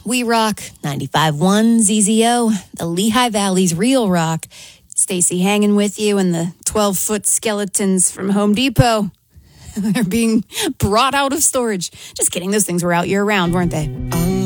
We rock 95.1 ZZO, the Lehigh Valley's real rock. Stacy hanging with you and the 12-foot skeletons from Home Depot. They're being brought out of storage. Just kidding, those things were out year-round, weren't they?